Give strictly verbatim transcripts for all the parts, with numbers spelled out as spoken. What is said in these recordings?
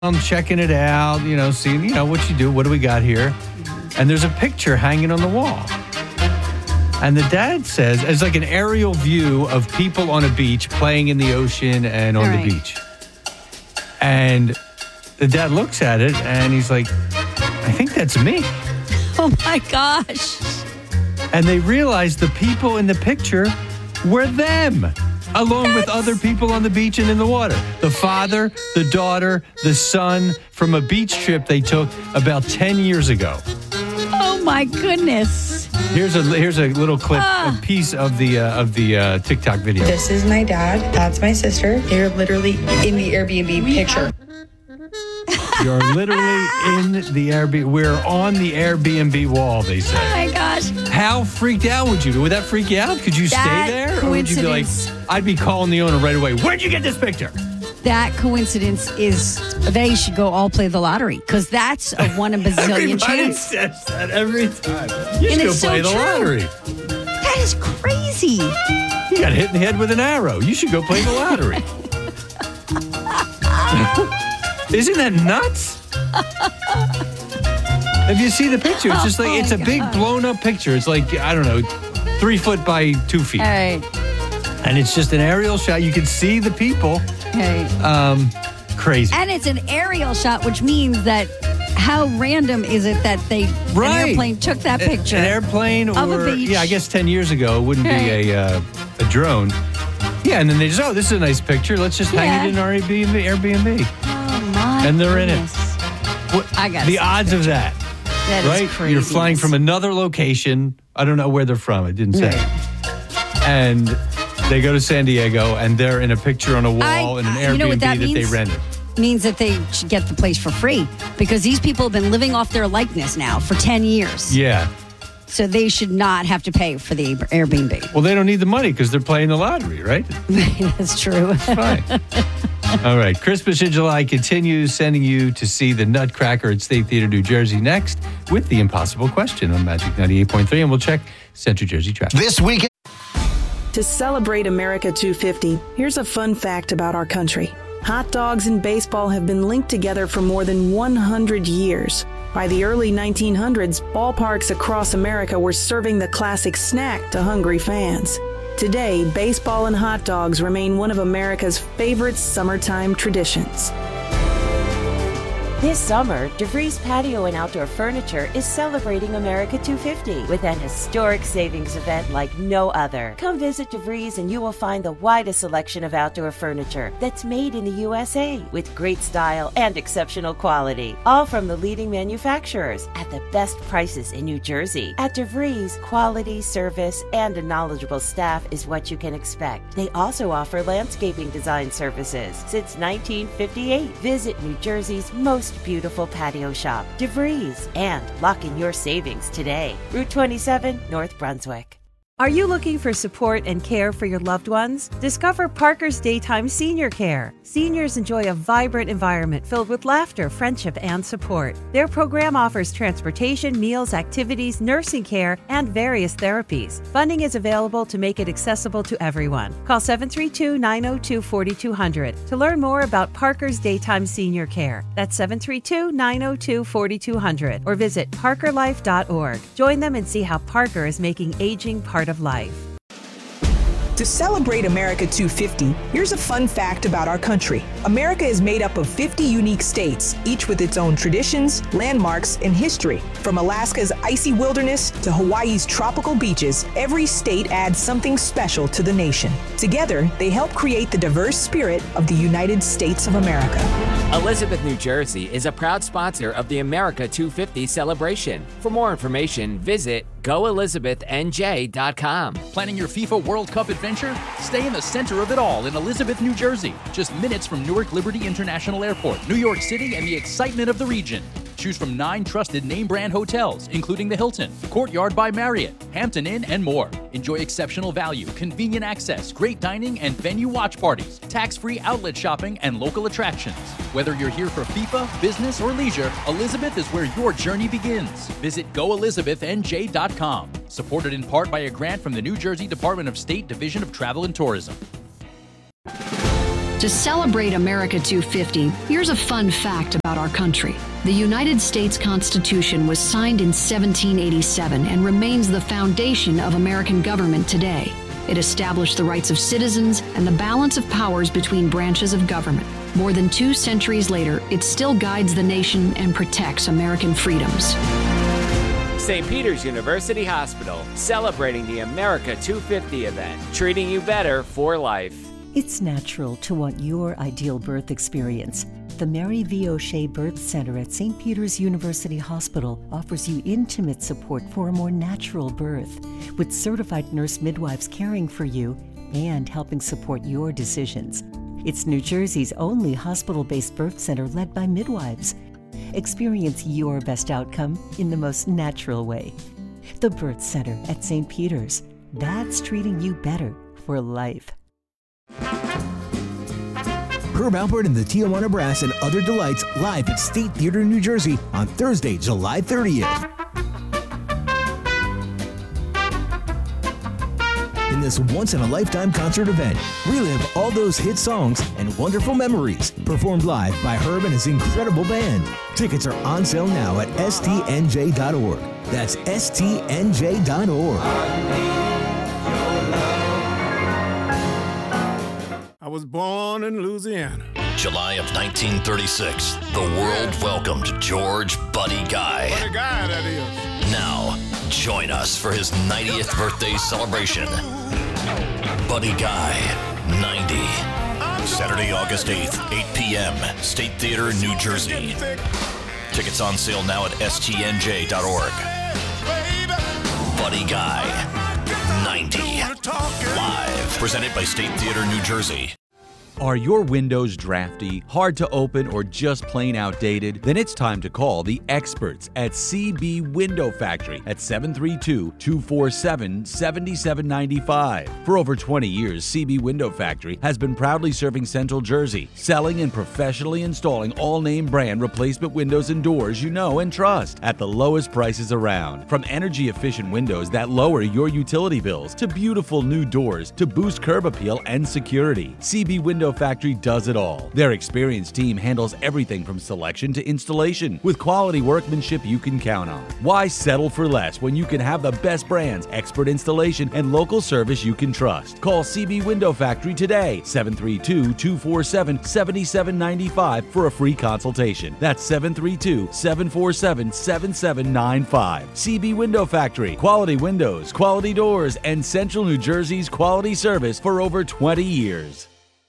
I'm checking it out, you know, seeing, you know, what you do. What do we got here? And there's a picture hanging on the wall. And the dad says, it's like an aerial view of people on a beach playing in the ocean and on Right. the beach. And the dad looks at it and he's like, I think that's me. Oh my gosh. And they realize the people in the picture were them, along with other people on the beach and in the water. The father, the daughter, the son from a beach trip they took about ten years ago. Oh my goodness. Here's a here's a little clip, Ah. a piece of the uh, of the uh, TikTok video. This is my dad. That's my sister. They're literally in the Airbnb picture. You're literally in the Airbnb. We're on the Airbnb wall, they Oh say. my gosh. How freaked out would you be? Would that freak you out? Could you That stay there? Or would you be like, coincidence. I'd be calling the owner right away. Where'd you get this picture? That coincidence is they should go all play the lottery because that's a one in a bazillion Everybody chance. says that every time. You should And go it's so play the true. lottery. That is crazy. You got hit in the head with an arrow. You should go play the lottery. Isn't that nuts? If you see the picture, it's just like, Oh, it's a my big God. blown up picture. It's like, I don't know, three foot by two feet. All right. And it's just an aerial shot. You can see the people. Okay. Um, crazy. And it's an aerial shot, which means that how random is it that they Right. an airplane took that A- picture? An airplane or, of a beach. yeah, I guess ten years ago, it wouldn't Right. be a, uh, a drone. Yeah, and then they just, oh, this is a nice picture. Let's just hang Yeah. it in our Airbnb. Airbnb. Oh my And they're in it. goodness. What, I gotta the see odds of that, That is right? crazy. You're flying from another location. I don't know where they're from. It didn't say. Right. And they go to San Diego, and they're in a picture on a wall I- in an I- Airbnb you know what that that they means? rented. means that they should get the place for free because these people have been living off their likeness now for ten years. Yeah. So they should not have to pay for the Airbnb. Well, they don't need the money because they're playing the lottery, right? That's true. Fine. All right. Christmas in July continues, sending you to see the Nutcracker at State Theater, New Jersey next with the Impossible Question on Magic ninety-eight point three. And we'll check Central Jersey traffic. This weekend. To celebrate America two fifty, here's a fun fact about our country. Hot dogs and baseball have been linked together for more than one hundred years. By the early nineteen hundreds, ballparks across America were serving the classic snack to hungry fans. Today, baseball and hot dogs remain one of America's favorite summertime traditions. This summer, DeVries Patio and Outdoor Furniture is celebrating America two fifty with an historic savings event like no other. Come visit DeVries and you will find the widest selection of outdoor furniture that's made in the U S A with great style and exceptional quality. All from the leading manufacturers at the best prices in New Jersey. At DeVries, quality, service, and a knowledgeable staff is what you can expect. They also offer landscaping design services since nineteen fifty-eight. Visit New Jersey's most beautiful patio shop, DeVries, and lock in your savings today. Route twenty-seven, North Brunswick. Are you looking for support and care for your loved ones? Discover Parker's Daytime Senior Care. Seniors enjoy a vibrant environment filled with laughter, friendship, and support. Their program offers transportation, meals, activities, nursing care, and various therapies. Funding is available to make it accessible to everyone. Call seven three two, nine zero two, four two zero zero to learn more about Parker's Daytime Senior Care. That's seven three two, nine zero two, four two zero zero or visit parker life dot org. Join them and see how Parker is making aging part of life. To celebrate America two fifty, here's a fun fact about our country. America is made up of fifty unique states, each with its own traditions, landmarks, and history. From Alaska's icy wilderness to Hawaii's tropical beaches, every state adds something special to the nation. Together, they help create the diverse spirit of the United States of America. Elizabeth, New Jersey is a proud sponsor of the America two fifty celebration. For more information, visit go elizabeth n j dot com. Planning your FIFA World Cup adventure? Stay in the center of it all in Elizabeth, New Jersey. Just minutes from Newark Liberty International Airport, New York City, and the excitement of the region. Choose from nine trusted name brand hotels, including the Hilton, Courtyard by Marriott, Hampton Inn, and more. Enjoy exceptional value, convenient access, great dining, and venue watch parties, tax-free outlet shopping, and local attractions. Whether you're here for FIFA, business, or leisure, Elizabeth is where your journey begins. Visit go elizabeth n j dot com. Supported in part by a grant from the New Jersey Department of State Division of Travel and Tourism. To celebrate America two fifty, here's a fun fact about our country. The United States Constitution was signed in seventeen eighty-seven and remains the foundation of American government today. It established the rights of citizens and the balance of powers between branches of government. More than two centuries later, it still guides the nation and protects American freedoms. Saint Peter's University Hospital, celebrating the America two fifty event, treating you better for life. It's natural to want your ideal birth experience. The Mary V. O'Shea Birth Center at Saint Peter's University Hospital offers you intimate support for a more natural birth, with certified nurse midwives caring for you and helping support your decisions. It's New Jersey's only hospital-based birth center led by midwives. Experience your best outcome in the most natural way. The Birth Center at Saint Peter's. That's treating you better for life. Herb Alpert and the Tijuana Brass and Other Delights live at State Theater, New Jersey on Thursday, July thirtieth. In this once-in-a-lifetime concert event, relive all those hit songs and wonderful memories performed live by Herb and his incredible band. Tickets are on sale now at S T N J dot org. That's S T N J dot org. I was born in Louisiana. July of nineteen thirty-six, the world welcomed George Buddy Guy. Buddy Guy, that is. Now, join us for his ninetieth birthday celebration. Buddy Guy, ninety. Saturday, August eighth, eight p.m., State Theater, New Jersey. Tickets on sale now at S T N J dot org. Buddy Guy, ninety. Live, presented by State Theater, New Jersey. Are your windows drafty, hard to open, or just plain outdated? Then it's time to call the experts at C B Window Factory at seven three two, two four seven, seven seven nine five. For over twenty years, C B Window Factory has been proudly serving Central Jersey, selling and professionally installing all name brand replacement windows and doors you know and trust at the lowest prices around. From energy-efficient windows that lower your utility bills to beautiful new doors to boost curb appeal and security, C B Window Factory does it all. Their experienced team handles everything from selection to installation with quality workmanship you can count on. Why settle for less when you can have the best brands, expert installation, and local service you can trust? Call C B Window Factory today, seven three two, two four seven, seven seven nine five for a free consultation. That's seven three two, seven four seven, seven seven nine five. C B Window Factory, quality windows, quality doors, and Central New Jersey's quality service for over twenty years.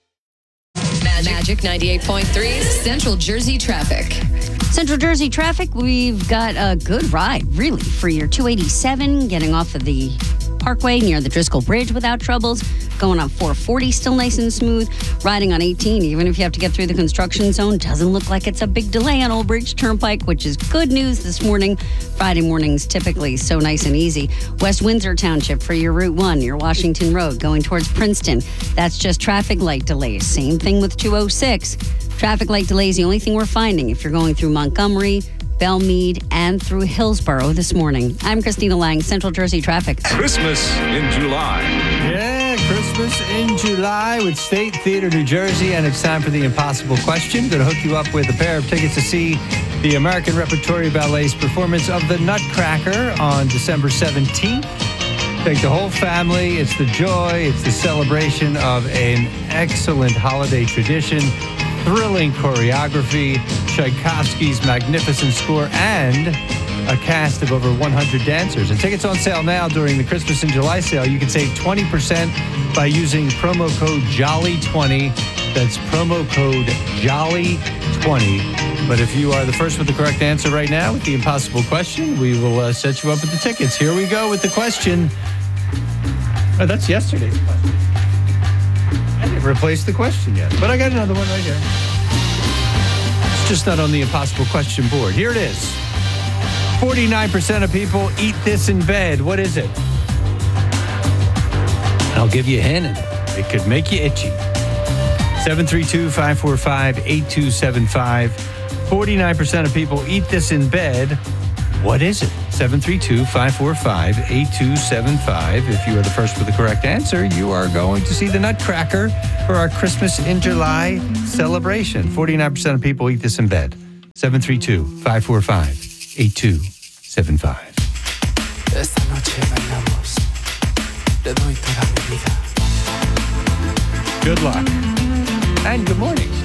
Magic ninety-eight point three Central Jersey traffic. Central Jersey traffic, we've got a good ride, really, for your two eighty-seven, getting off of the Parkway near the Driscoll Bridge without troubles, going on four forty still nice and smooth, riding on eighteen, even if you have to get through the construction zone, doesn't look like it's a big delay on Old Bridge Turnpike, which is good news this morning. Friday mornings typically so nice and easy. West Windsor Township for your Route one, your Washington Road, going towards Princeton. That's just traffic light delays. Same thing with two oh six. Traffic light delays, the only thing we're finding if you're going through Montgomery, Belmead, and through Hillsborough this morning. I'm Christina Lang, Central Jersey Traffic. Christmas in July. Yeah, Christmas in July with State Theater, New Jersey, and it's time for the impossible question. Going to hook you up with a pair of tickets to see the American Repertory Ballet's performance of The Nutcracker on December seventeenth. Take the whole family. It's the joy. It's the celebration of an excellent holiday tradition. Thrilling choreography, Tchaikovsky's magnificent score, and a cast of over one hundred dancers. And tickets on sale now during the Christmas in July sale. You can save twenty percent by using promo code Jolly twenty. That's promo code Jolly twenty. But if you are the first with the correct answer right now with the impossible question, we will uh, set you up with the tickets. Here we go with the question. Oh, that's yesterday's question. I didn't replace the question yet, but I got another one right here. It's just not on the impossible question board. Here it is. forty-nine percent of people eat this in bed. What is it? I'll give you a hint. It could make you itchy. seven three two, five four five, eight two seven five. forty-nine percent of people eat this in bed. What is it? seven three two, five four five, eight two seven five. If you are the first with the correct answer, you are going to see the Nutcracker for our Christmas in July celebration. forty-nine percent of people eat this in bed. seven three two, five four five, eight two seven five. Esta noche bailamos. Te doy toda mi vida. Good luck. And good morning.